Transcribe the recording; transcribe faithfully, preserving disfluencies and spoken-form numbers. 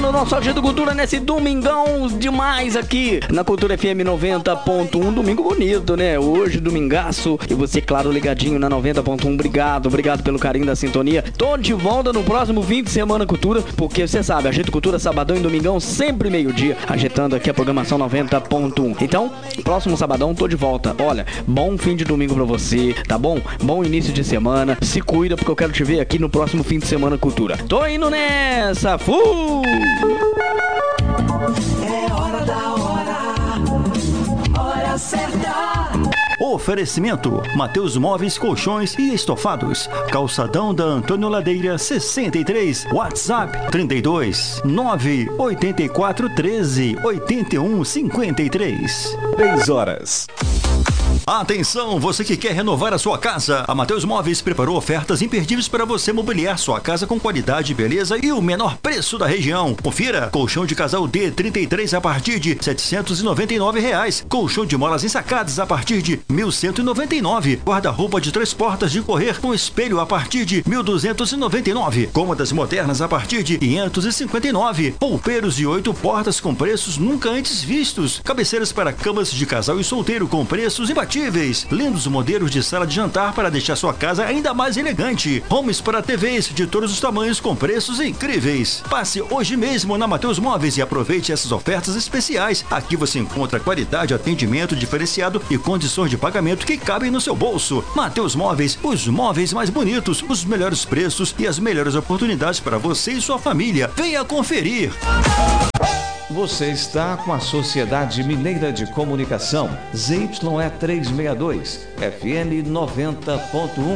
começando o nosso Agenda Cultura nesse domingão demais aqui na Cultura F M noventa ponto um. Domingo bonito, né? Hoje, domingaço. E você, claro, ligadinho na noventa ponto um. Obrigado, obrigado pelo carinho da sintonia. Tô de volta no próximo fim de semana Cultura, porque você sabe, Agenda Cultura, sabadão e domingão, sempre meio-dia, agitando aqui a programação noventa ponto um. Então, próximo sabadão, tô de volta. Olha, bom fim de domingo pra você, tá bom? Bom início de semana. Se cuida, porque eu quero te ver aqui no próximo fim de semana Cultura. Tô indo nessa! Fui! É hora da hora, hora certa. Oferecimento: Mateus Móveis, Colchões e Estofados. Calçadão da Antônio Ladeira sessenta e três. WhatsApp trinta e dois, nove oito quatro, treze, oitenta e um, cinquenta e três. dez horas. Atenção, você que quer renovar a sua casa. A Mateus Móveis preparou ofertas imperdíveis para você mobiliar sua casa com qualidade, beleza e o menor preço da região. Confira: colchão de casal D trinta e três a partir de setecentos e noventa e nove reais. Colchão de molas ensacadas a partir de mil cento e noventa e nove. Guarda-roupa de três portas de correr com espelho a partir de mil duzentos e noventa e nove. Cômodas modernas a partir de quinhentos e cinquenta e nove. Roupeiros de oito portas com preços nunca antes vistos. Cabeceiras para camas de casal e solteiro com preços imbatíveis. Lindos modelos de sala de jantar para deixar sua casa ainda mais elegante. Homes para T Vs de todos os tamanhos com preços incríveis. Passe hoje mesmo na Mateus Móveis e aproveite essas ofertas especiais. Aqui você encontra qualidade, atendimento diferenciado e condições de pagamento que cabem no seu bolso. Mateus Móveis, os móveis mais bonitos, os melhores preços e as melhores oportunidades para você e sua família. Venha conferir. Você está com a Sociedade Mineira de Comunicação, Z Y E trezentos e sessenta e dois, F M noventa ponto um.